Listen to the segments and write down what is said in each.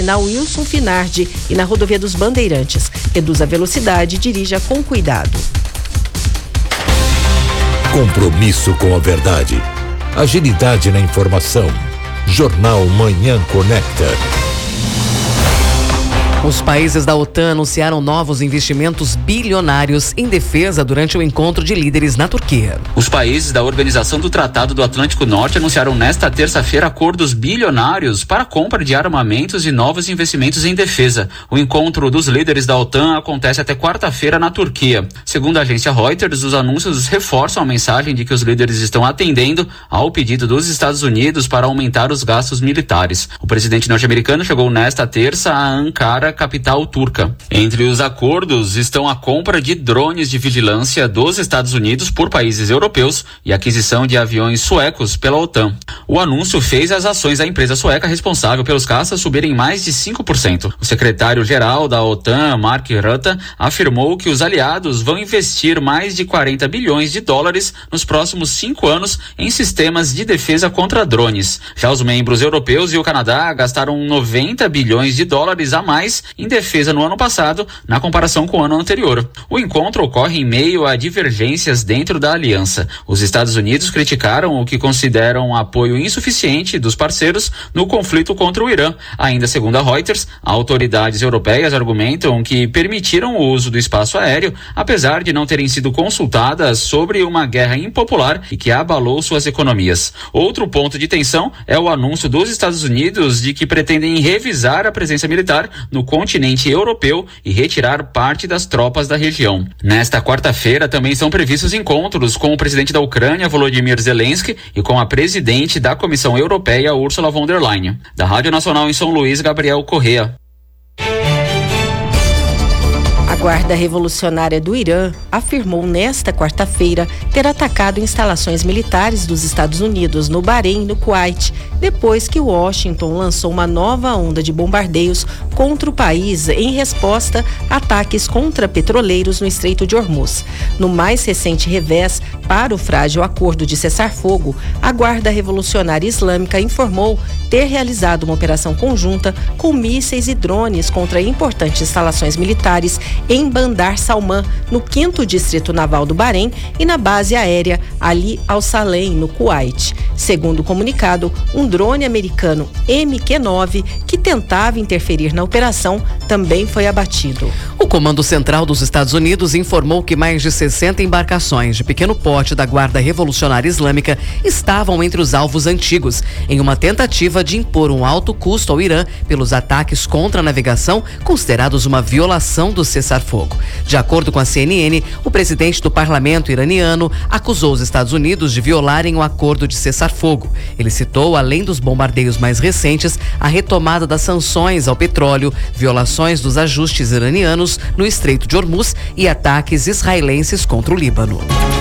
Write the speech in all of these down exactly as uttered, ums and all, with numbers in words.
terminal Wilson Finardi e na rodovia dos Bandeirantes. Reduza a velocidade e dirija com cuidado. Compromisso com a verdade. Agilidade na informação. Jornal Manhã Conecta. Os países da OTAN anunciaram novos investimentos bilionários em defesa durante o encontro de líderes na Turquia. Os países da Organização do Tratado do Atlântico Norte anunciaram nesta terça-feira acordos bilionários para a compra de armamentos e novos investimentos em defesa. O encontro dos líderes da OTAN acontece até quarta-feira na Turquia. Segundo a agência Reuters, os anúncios reforçam a mensagem de que os líderes estão atendendo ao pedido dos Estados Unidos para aumentar os gastos militares. O presidente norte-americano chegou nesta terça a Ankara, capital turca. Entre os acordos estão a compra de drones de vigilância dos Estados Unidos por países europeus e a aquisição de aviões suecos pela OTAN. O anúncio fez as ações da empresa sueca responsável pelos caças subirem mais de cinco por cento. O secretário-geral da OTAN, Mark Rutte, afirmou que os aliados vão investir mais de quarenta bilhões de dólares nos próximos cinco anos em sistemas de defesa contra drones. Já os membros europeus e o Canadá gastaram noventa bilhões de dólares a mais em defesa no ano passado, na comparação com o ano anterior. O encontro ocorre em meio a divergências dentro da aliança. Os Estados Unidos criticaram o que consideram apoio insuficiente dos parceiros no conflito contra o Irã. Ainda segundo a Reuters, autoridades europeias argumentam que permitiram o uso do espaço aéreo, apesar de não terem sido consultadas sobre uma guerra impopular e que abalou suas economias. Outro ponto de tensão é o anúncio dos Estados Unidos de que pretendem revisar a presença militar no continente europeu e retirar parte das tropas da região. Nesta quarta-feira também são previstos encontros com o presidente da Ucrânia, Volodymyr Zelensky, e com a presidente da Comissão Europeia, Ursula von der Leyen. Da Rádio Nacional em São Luís, Gabriel Correa. A Guarda Revolucionária do Irã afirmou nesta quarta-feira ter atacado instalações militares dos Estados Unidos no Bahrein e no Kuwait, depois que Washington lançou uma nova onda de bombardeios contra o país em resposta a ataques contra petroleiros no Estreito de Hormuz. No mais recente revés para o frágil acordo de cessar-fogo, a Guarda Revolucionária Islâmica informou ter realizado uma operação conjunta com mísseis e drones contra importantes instalações militares em Bandar Salman, no quinto Distrito Naval do Bahrein, e na base aérea Ali Al-Salem, no Kuwait. Segundo o comunicado, um drone americano M Q nove que tentava interferir na operação também foi abatido. O Comando Central dos Estados Unidos informou que mais de sessenta embarcações de pequeno porte da Guarda Revolucionária Islâmica estavam entre os alvos antigos, em uma tentativa de impor um alto custo ao Irã pelos ataques contra a navegação, considerados uma violação do cessar-fogo. De acordo com a C N N, o presidente do parlamento iraniano acusou os Estados Unidos de violarem o acordo de cessar-fogo. Ele citou, além dos bombardeios mais recentes, a retomada das sanções ao petróleo, violações dos ajustes iranianos no Estreito de Hormuz e ataques israelenses contra o Líbano.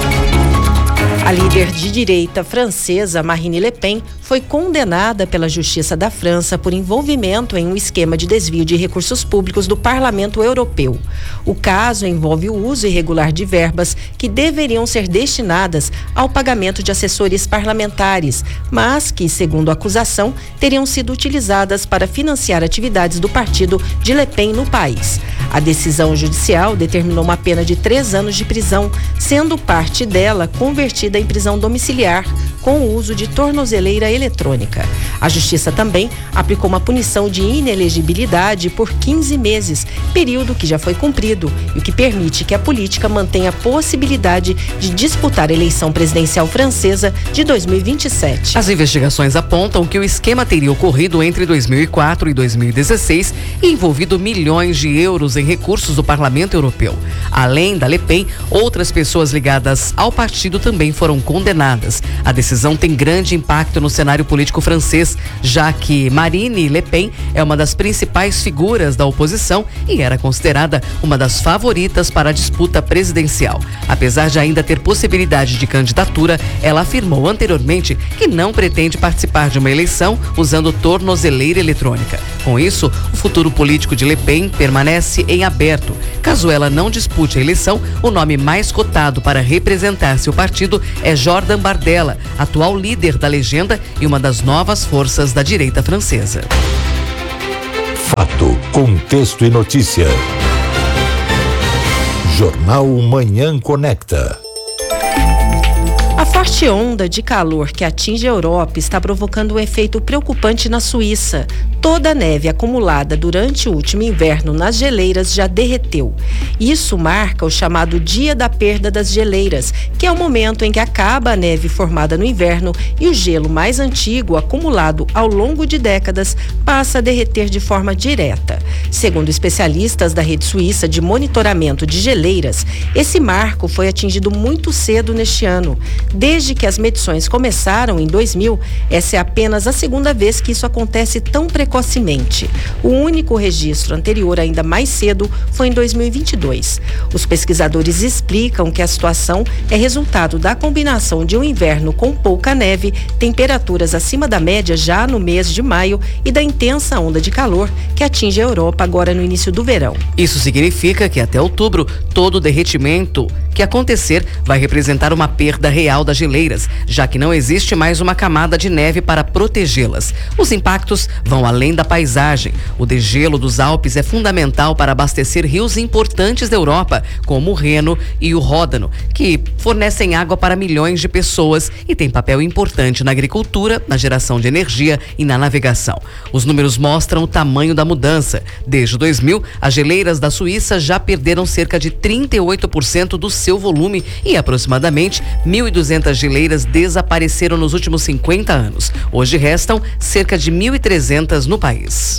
A líder de direita francesa Marine Le Pen foi condenada pela Justiça da França por envolvimento em um esquema de desvio de recursos públicos do Parlamento Europeu. O caso envolve o uso irregular de verbas que deveriam ser destinadas ao pagamento de assessores parlamentares, mas que, segundo a acusação, teriam sido utilizadas para financiar atividades do partido de Le Pen no país. A decisão judicial determinou uma pena de três anos de prisão, sendo parte dela convertida em prisão domiciliar com o uso de tornozeleira eletrônica. A Justiça também aplicou uma punição de inelegibilidade por quinze meses, período que já foi cumprido e o que permite que a política mantenha a possibilidade de disputar a eleição presidencial francesa de dois mil e vinte e sete. As investigações apontam que o esquema teria ocorrido entre dois mil e quatro e dois mil e dezesseis e envolvido milhões de euros em recursos do Parlamento Europeu. Além da Le Pen, outras pessoas ligadas ao partido também foram condenadas. A decisão tem grande impacto no cenário político francês, já que Marine Le Pen é uma das principais figuras da oposição e era considerada uma das favoritas para a disputa presidencial. Apesar de ainda ter possibilidade de candidatura, ela afirmou anteriormente que não pretende participar de uma eleição usando tornozeleira eletrônica. Com isso, o futuro político de Le Pen permanece em aberto. Caso ela não dispute a eleição, o nome mais cotado para representar seu partido é Jordan Bardella, atual líder da legenda e uma das novas forças da direita francesa. Contexto e notícia. Jornal Manhã Conecta. A forte onda de calor que atinge a Europa está provocando um efeito preocupante na Suíça. Toda a neve acumulada durante o último inverno nas geleiras já derreteu. Isso marca o chamado Dia da Perda das Geleiras, que é o momento em que acaba a neve formada no inverno e o gelo mais antigo, acumulado ao longo de décadas, passa a derreter de forma direta. Segundo especialistas da rede suíça de monitoramento de geleiras, esse marco foi atingido muito cedo neste ano. Desde que as medições começaram em dois mil, essa é apenas a segunda vez que isso acontece tão precocemente. O único registro anterior, ainda mais cedo, foi em dois mil e vinte e dois. Os pesquisadores explicam que a situação é resultado da combinação de um inverno com pouca neve, temperaturas acima da média já no mês de maio e da intensa onda de calor que atinge a Europa agora no início do verão. Isso significa que até outubro, todo o derretimento que acontecer vai representar uma perda real das geleiras, já que não existe mais uma camada de neve para protegê-las. Os impactos vão além da paisagem. O degelo dos Alpes é fundamental para abastecer rios importantes da Europa, como o Reno e o Ródano, que fornecem água para milhões de pessoas e têm papel importante na agricultura, na geração de energia e na navegação. Os números mostram o tamanho da mudança. Desde dois mil, as geleiras da Suíça já perderam cerca de trinta e oito por cento do seu volume e aproximadamente mil e duzentas geleiras desapareceram nos últimos cinquenta anos. Hoje restam cerca de mil e trezentas no país.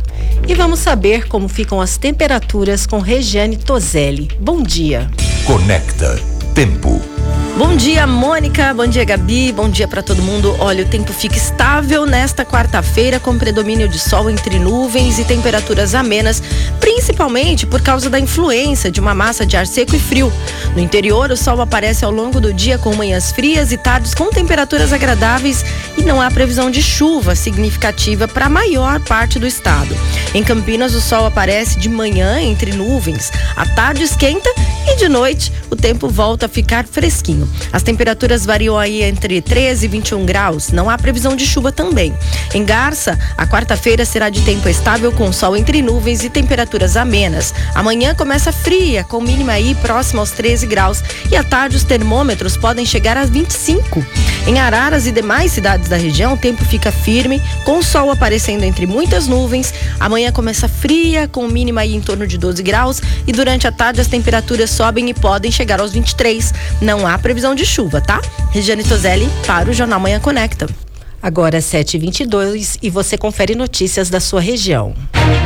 E vamos saber como ficam as temperaturas com Regiane Toselli. Bom dia. Conecta. Tempo. Bom dia, Mônica. Bom dia, Gabi. Bom dia para todo mundo. Olha, o tempo fica estável nesta quarta-feira, com predomínio de sol entre nuvens e temperaturas amenas, principalmente por causa da influência de uma massa de ar seco e frio. No interior, o sol aparece ao longo do dia com manhãs frias e tardes com temperaturas agradáveis e não há previsão de chuva significativa para a maior parte do estado. Em Campinas, o sol aparece de manhã entre nuvens, à tarde esquenta e de noite o tempo volta a ficar fresquinho. As temperaturas variam aí entre treze e vinte e um graus, não há previsão de chuva também. Em Garça, a quarta-feira será de tempo estável com sol entre nuvens e temperaturas amenas. Amanhã começa fria, com mínima aí próxima aos treze graus e à tarde os termômetros podem chegar a vinte e cinco. Em Araras e demais cidades da região, o tempo fica firme, com o sol aparecendo entre muitas nuvens. Amanhã começa fria, com mínima aí em torno de doze graus e durante a tarde as temperaturas sobem e podem chegar aos vinte e três. Não há previsão de chuva, tá? Regiane Toselli para o Jornal Manhã Conecta. Agora é sete e vinte e dois e você confere notícias da sua região.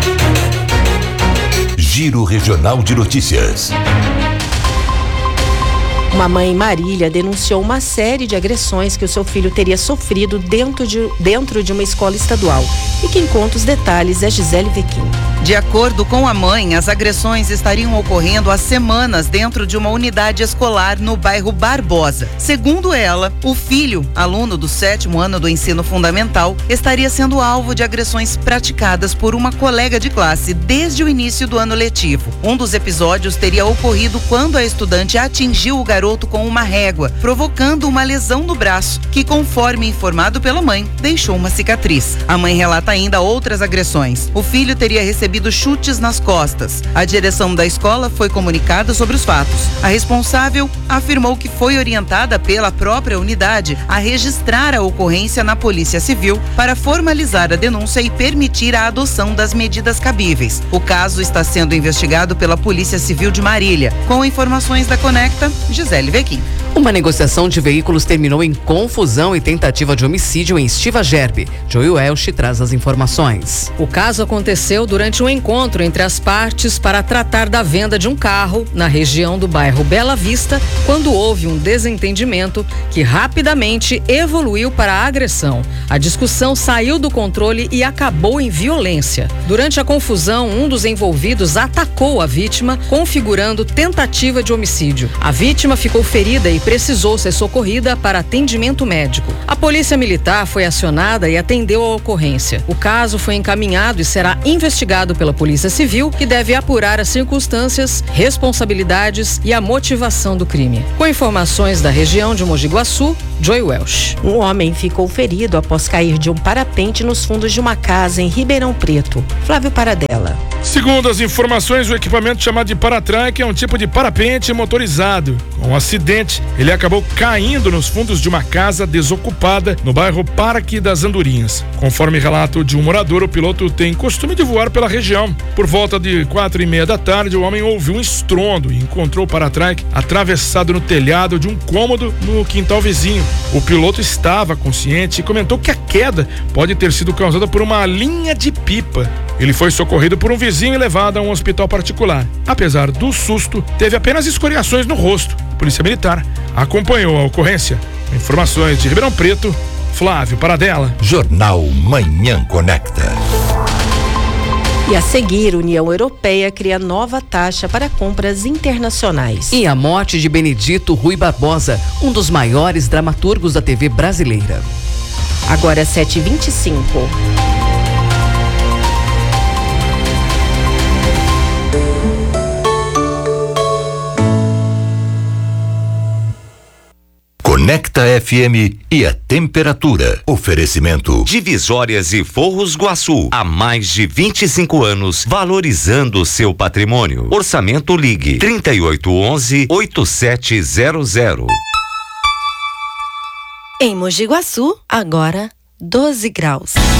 Giro Regional de Notícias. Uma mãe em Marília denunciou uma série de agressões que o seu filho teria sofrido dentro de, dentro de uma escola estadual. E quem conta os detalhes é Gisele Vequim. De acordo com a mãe, as agressões estariam ocorrendo há semanas dentro de uma unidade escolar no bairro Barbosa. Segundo ela, o filho, aluno do sétimo ano do ensino fundamental, estaria sendo alvo de agressões praticadas por uma colega de classe desde o início do ano letivo. Um dos episódios teria ocorrido quando a estudante atingiu o garoto com uma régua, provocando uma lesão no braço, que, conforme informado pela mãe, deixou uma cicatriz. A mãe relata ainda outras agressões. O filho teria recebido chutes nas costas. A direção da escola foi comunicada sobre os fatos. A responsável afirmou que foi orientada pela própria unidade a registrar a ocorrência na Polícia Civil para formalizar a denúncia e permitir a adoção das medidas cabíveis. O caso está sendo investigado pela Polícia Civil de Marília. Com informações da Conecta, Gisele Vequim. Uma negociação de veículos terminou em confusão e tentativa de homicídio em Estiva Gerbe. Joey Welsh traz as informações. O caso aconteceu durante um encontro entre as partes para tratar da venda de um carro na região do bairro Bela Vista, quando houve um desentendimento que rapidamente evoluiu para a agressão. A discussão saiu do controle e acabou em violência. Durante a confusão, um dos envolvidos atacou a vítima, configurando tentativa de homicídio. A vítima ficou ferida e precisou ser socorrida para atendimento médico. A polícia militar foi acionada e atendeu a ocorrência. O caso foi encaminhado e será investigado pela Polícia Civil, que deve apurar as circunstâncias, responsabilidades e a motivação do crime. Com informações da região de Mogi Guaçu, Joey Welsh. Um homem ficou ferido após cair de um parapente nos fundos de uma casa em Ribeirão Preto. Flávio Paradella. Segundo as informações, o equipamento chamado de paratrack é um tipo de parapente motorizado. Com um acidente, ele acabou caindo nos fundos de uma casa desocupada no bairro Parque das Andorinhas. Conforme relato de um morador, o piloto tem costume de voar pela região. Por volta de quatro e meia da tarde, o homem ouviu um estrondo e encontrou o paratrack atravessado no telhado de um cômodo no quintal vizinho. O piloto estava consciente e comentou que a queda pode ter sido causada por uma linha de pipa. Ele foi socorrido por um vizinho e levado a um hospital particular. Apesar do susto, teve apenas escoriações no rosto. A Polícia Militar acompanhou a ocorrência. Informações de Ribeirão Preto, Flávio Paradela. Jornal Manhã Conecta. E a seguir, a União Europeia cria nova taxa para compras internacionais. E a morte de Benedito Rui Barbosa, um dos maiores dramaturgos da T V brasileira. Agora é sete e vinte e cinco. Conecta F M e a temperatura. Oferecimento. Divisórias e Forros Guaçu. Há mais de vinte e cinco anos, valorizando seu patrimônio. Orçamento Ligue trinta e oito onze, oitenta e sete zero zero. Em Mogi Guaçu, agora doze graus.